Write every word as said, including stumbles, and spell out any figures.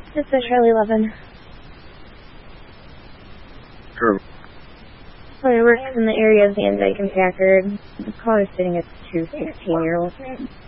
This is Charlie eleven. Sure. Well, I work in the area of Van Dyke and Packard. The call is sitting at two sixteen-year-olds.